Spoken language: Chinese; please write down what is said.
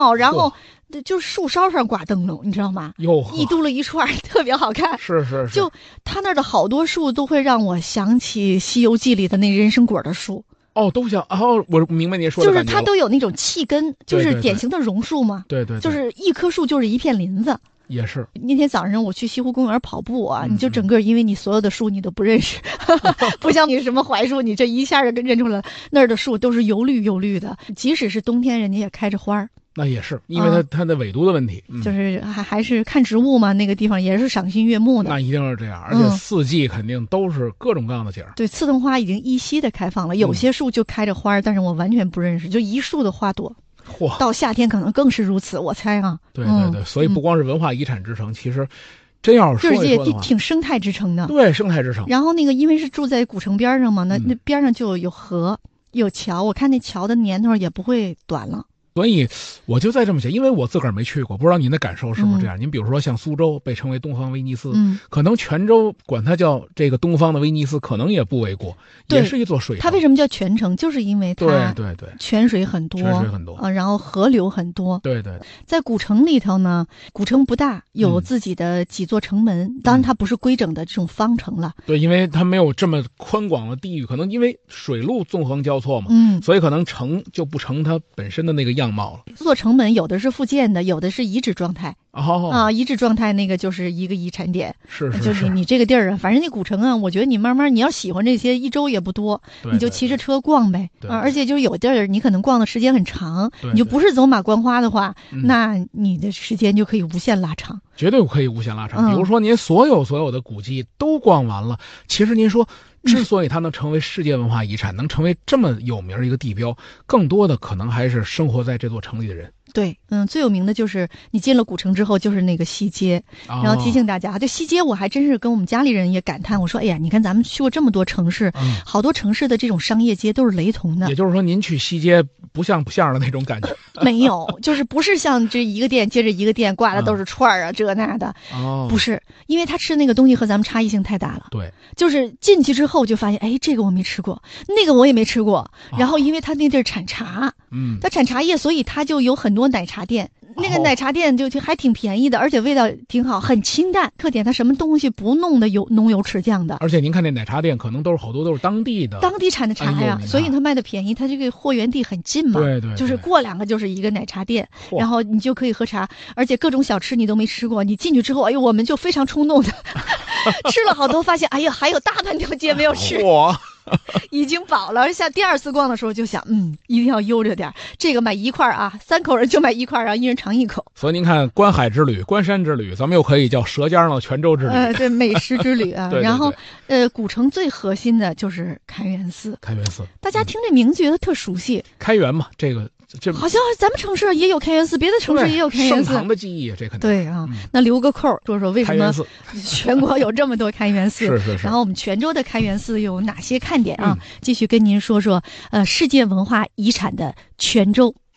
然后就是树梢上挂灯笼，你知道吗？一嘟噜一串，特别好看。 是。 就他那儿的好多树都会让我想起《西游记》里的那人参果的树。 都像我明白你说的感觉，就是它都有那种气根，就是典型的榕树嘛。 对， 就是一棵树就是一片林子。 也是。 那天早上我去西湖公园跑步啊，你就整个因为你所有的树你都不认识，不像你什么槐树，你这一下就认出来那儿的树都是油绿油绿的，即使是冬天人家也开着花儿。 那也是因为它的纬度的问题， 就是还是看植物嘛，那个地方也是赏心悦目的。 那一定是这样，而且四季肯定都是各种各样的景。 对，刺桐花已经依稀的开放了，有些树就开着花，但是我完全不认识，就一树的花朵。到夏天可能更是如此，我猜啊。 对，所以不光是文化遗产之城，其实真要是说一说的话， 挺生态之城的。 对，生态之城。 然后因为是住在古城边上嘛，那边上就有河有桥，我看那桥的年头也不会短了。 所以我就在这么想，因为我自个儿没去过，不知道您的感受是不是这样。您比如说像苏州被称为东方威尼斯，可能泉州管它叫这个东方的威尼斯，可能也不为过，也是一座水城。 它为什么叫泉城？就是因为它对泉水很多，然后河流很多。 对， 在古城里头呢，古城不大，有自己的几座城门，当然它不是规整的这种方城了。 对，因为它没有这么宽广的地域，可能因为水陆纵横交错嘛，所以可能城就不成它本身的那个样貌了。 这座城门有的是复建的，有的是遗址状态。遗址状态那个就是一个遗产点。 是就是你这个地儿啊，反正那古城啊，我觉得你慢慢你要喜欢这些，一周也不多，你就骑着车逛呗。而且就是有地儿你可能逛的时间很长，你就不是走马观花的话，那你的时间就可以无限拉长。 绝对可以无限拉长。比如说您所有的古迹都逛完了，其实您说之所以它能成为世界文化遗产，能成为这么有名的一个地标，更多的可能还是生活在这座城里的人。 对，最有名的就是你进了古城之后就是那个西街，然后提醒大家，这西街我还真是跟我们家里人也感叹，我说哎呀，你看咱们去过这么多城市，好多城市的这种商业街都是雷同的。 也就是说您去西街不像不像的那种感觉。 没有，就是不是像这一个店接着一个店挂的都是串啊这那的。不是，因为他吃那个东西和咱们差异性太大了。 对， 就是进去之后就发现，哎，这个我没吃过，那个我也没吃过。然后因为他那地儿产茶，他产茶叶，所以他就有很多奶茶店。那个奶茶店就还挺便宜的，而且味道挺好，很清淡。特点它什么东西不弄的浓油赤酱的。 而且您看那奶茶店可能好多都是当地产的茶呀，所以它卖的便宜，它这个货源地很近嘛。 对， 就是过两个就是一个奶茶店，然后你就可以喝茶，而且各种小吃你都没吃过。你进去之后，哎呦，我们就非常冲动的吃了好多，发现哎呀，还有大半条街没有吃。已经饱了，下第二次逛的时候就想，一定要悠着点，这个买一块啊，3口人就买一块啊，一人尝一口。 所以您看，观海之旅、观山之旅，咱们又可以叫舌尖上的泉州之旅。 对，美食之旅啊。 对。 然后，古城最核心的就是开元寺。 开元寺， 大家听这名字觉得特熟悉。 开元嘛，这好像咱们城市也有开元寺，别的城市也有开元寺。 盛唐的记忆，这肯定。 对啊，那留个扣，说说为什么全国有这么多开元寺？ 是。 然后我们泉州的开元寺有哪些看点啊？继续跟您说说，世界文化遗产的泉州。